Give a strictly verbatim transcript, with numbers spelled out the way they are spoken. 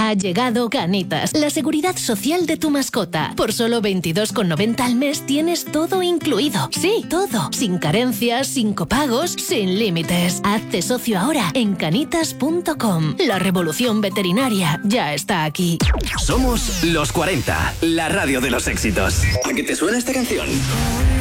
Ha llegado Canitas, la seguridad social de tu mascota. Por solo veintidós con noventa al mes tienes todo incluido. Sí, todo. Sin carencias, sin copagos, sin límites. Hazte socio ahora en canitas punto com. La revolución veterinaria ya está aquí. Somos los cuarenta, la radio de los éxitos. ¿A qué te suena esta canción?